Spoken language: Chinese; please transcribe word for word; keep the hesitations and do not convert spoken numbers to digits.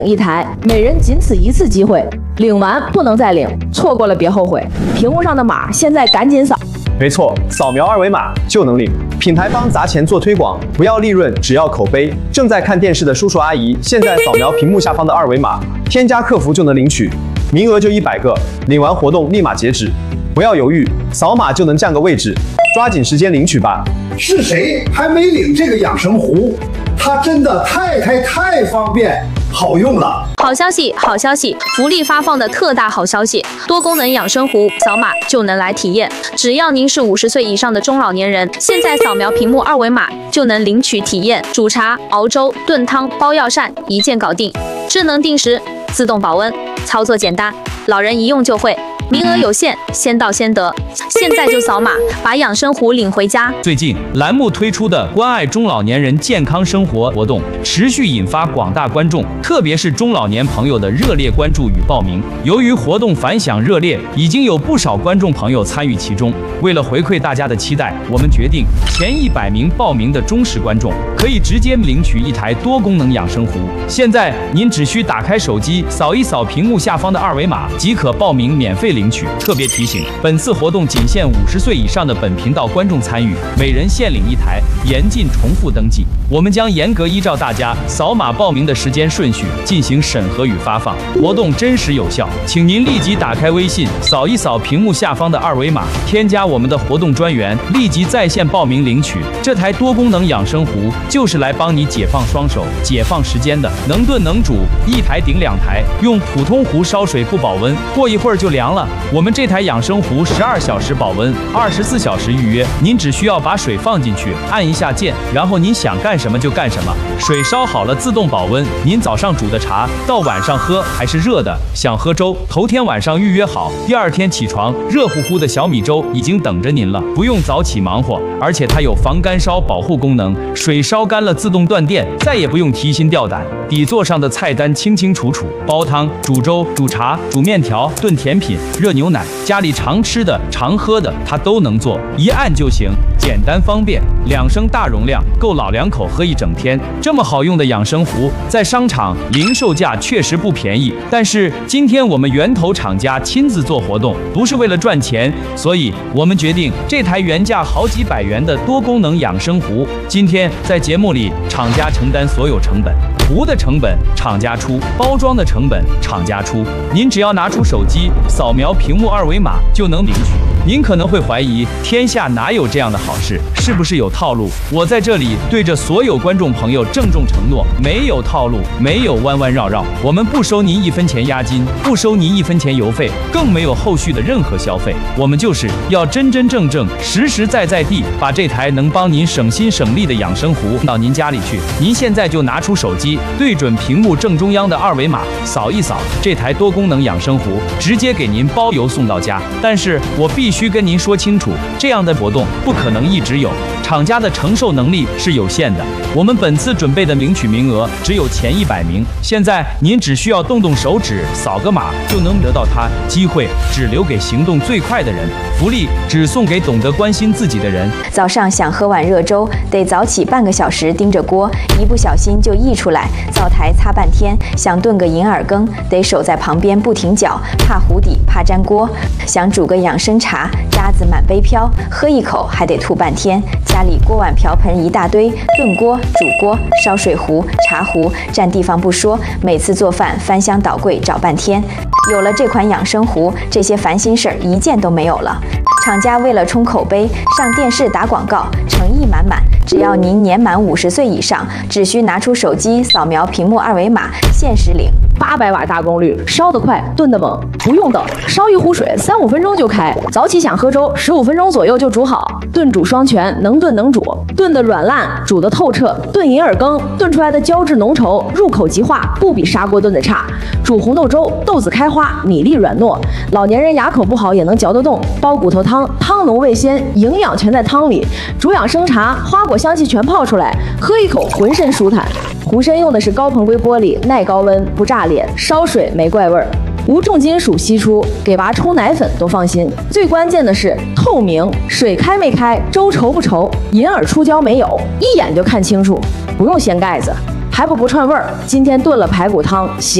一台，每人仅此一次机会，领完不能再领，错过了别后悔。屏幕上的码，现在赶紧扫。 没错，扫描二维码就能领。品牌方砸钱做推广，不要利润，只要口碑。正在看电视的叔叔阿姨，现在扫描屏幕下方的二维码，添加客服就能领取，名额就一百个，领完活动立马截止。不要犹豫，扫码就能占个位置，抓紧时间领取吧。 是谁还没领这个养生壶？它真的太太太方便。 好用了！ 好消息，好消息！福利发放的特大好消息，多功能养生壶，扫码就能来体验。只要您是五十岁以上的中老年人，现在扫描屏幕二维码就能领取体验。煮茶、熬粥、炖汤、包药膳，一键搞定。智能定时，自动保温，操作简单，老人一用就会。 名额有限，先到先得，现在就扫码把养生壶领回家。 最近栏目推出的关爱中老年人健康生活活动，持续引发广大观众，特别是中老年朋友的热烈关注与报名。由于活动反响热烈，已经有不少观众朋友参与其中。为了回馈大家的期待，我们决定前一百名报名的忠实观众可以直接领取一台多功能养生壶。现在您只需打开手机，扫一扫屏幕下方的二维码，即可报名免费领。 领取。特别提醒，本次活动仅限五十岁以上的本频道观众参与，每人限领一台，严禁重复登记。我们将严格依照大家扫码报名的时间顺序进行审核与发放，活动真实有效。请您立即打开微信，扫一扫屏幕下方的二维码，添加我们的活动专员，立即在线报名领取。这台多功能养生壶就是来帮你解放双手、解放时间的，能炖能煮，一台顶两台，用普通壶烧水不保温，过一会儿就凉了。 我们这台养生壶十二小时保温，二十四小时预约。您只需要把水放进去，按一下键，然后您想干什么就干什么。水烧好了自动保温。您早上煮的茶到晚上喝还是热的，想喝粥，头天晚上预约好，第二天起床，热乎乎的小米粥已经等着您了，不用早起忙活。而且它有防干烧保护功能，水烧干了自动断电，再也不用提心吊胆。底座上的菜单清清楚楚，煲汤、煮粥、煮茶、煮面条、炖甜品。 热牛奶，家里常吃的、常喝的，它都能做，一按就行，简单方便。两升大容量，够老两口喝一整天。这么好用的养生壶，在商场零售价确实不便宜，但是今天我们源头厂家亲自做活动，不是为了赚钱，所以我们决定这台原价好几百元的多功能养生壶，今天在节目里厂家承担所有成本。 壶的成本厂家出，包装的成本厂家出。您只要拿出手机，扫描屏幕二维码就能领取。您可能会怀疑，天下哪有这样的好事？是不是有套路？我在这里对着所有观众朋友郑重承诺，没有套路，没有弯弯绕绕。我们不收您一分钱押金，不收您一分钱邮费，更没有后续的任何消费。我们就是要真真正正、实实在在地把这台能帮您省心省力的养生壶到您家里去。您现在就拿出手机。 对准屏幕正中央的二维码，扫一扫，这台多功能养生壶直接给您包邮送到家。但是我必须跟您说清楚，这样的活动不可能一直有，厂家的承受能力是有限的。我们本次准备的领取名额只有前一百名，现在您只需要动动手指，扫个码就能得到它。机会只留给行动最快的人，福利只送给懂得关心自己的人。 早上想喝碗热粥，得早起半个小时盯着锅，一不小心就溢出来。 灶台擦半天，想炖个银耳羹，得守在旁边不停搅，怕糊底，怕粘锅。想煮个养生茶，渣子满杯飘，喝一口还得吐半天。家里锅碗瓢盆一大堆，炖锅、煮锅、烧水壶、茶壶，占地方不说，每次做饭翻箱倒柜找半天。有了这款养生壶，这些烦心事儿一件都没有了。厂家为了冲口碑，上电视打广告，诚意满满。 只要您年满五十岁以上，只需拿出手机扫描屏幕二维码，限时领。 八百瓦大功率，烧得快，炖得猛，不用等，烧一壶水三五分钟就开。早起想喝粥，十五分钟左右就煮好。炖煮双全，能炖能煮，炖得软烂，煮得透彻。炖银耳羹，炖出来的胶质浓稠，入口即化，不比砂锅炖的差。煮红豆粥，豆子开花，米粒软糯，老年人牙口不好也能嚼得动。煲骨头汤，汤浓味鲜，营养全在汤里。煮养生茶，花果香气全泡出来，喝一口浑身舒坦。壶身用的是高硼硅玻璃，耐高温，不炸裂，烧水没怪味儿。无重金属析出，给娃冲奶粉都放心。最关键的是透明，水开没开，粥稠不稠，银耳出胶没有，一眼就看清楚，不用掀盖子。 排骨不串味儿，今天炖了排骨汤，洗